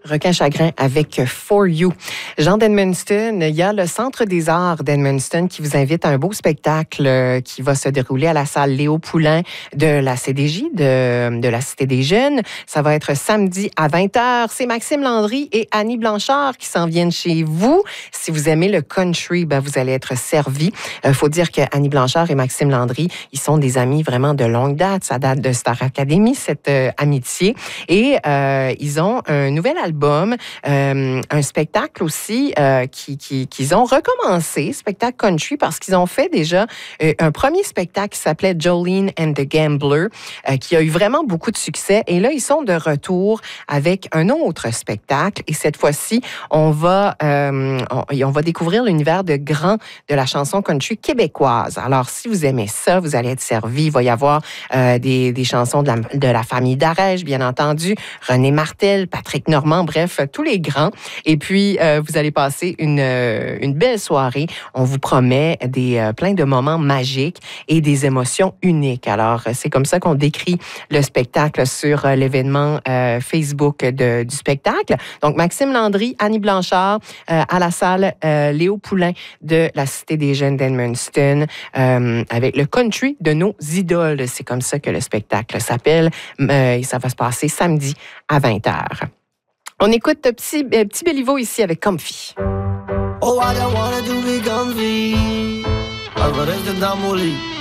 Requin Chagrin avec For You. Jean d'Edmundston, il y a le Centre des arts d'Edmundston qui vous invite à un beau spectacle qui va se dérouler à la salle Léo Poulain de la CDJ, de la Cité des Jeunes. Ça va être samedi à 20h. C'est Maxime Landry et Annie Blanchard qui s'en viennent chez vous. Si vous aimez le country, vous allez être servi. Faut dire que Annie Blanchard et Maxime Landry, ils sont des amis vraiment de longue date. Ça date de Star Academy, cette amitié. Et ils ont un nouvel album, un spectacle aussi qu'ils ont recommencé, spectacle country, parce qu'ils ont fait déjà un premier spectacle qui s'appelait Jolene and the Gambler, qui a eu vraiment beaucoup de succès. Et là, ils sont de retour avec un autre spectacle. Et cette fois-ci, on va découvrir l'univers de grands de la chanson country québécoise. Alors, si vous aimez ça, vous allez être servi. Il va y avoir des chansons de la famille Darèche, bien entendu, René Martel, Patrick Normand, bref, tous les grands. Et puis, vous allez passer une belle soirée. On vous promet plein de moments magiques et des émotions uniques. Alors, c'est comme ça qu'on décrit le spectacle sur l'événement Facebook du spectacle. Donc, Maxime Landry, Annie Blanchard, à la salle Léo Poulain de la Cité des Jeunes d'Edmundston, avec le country de nos idoles. C'est comme ça que le spectacle s'appelle. Et ça va se passer samedi à 20h. On écoute Petit Béliveau ici avec Comfy. Oh, I don't wanna do be comfy. Algo desde Tamaulipas.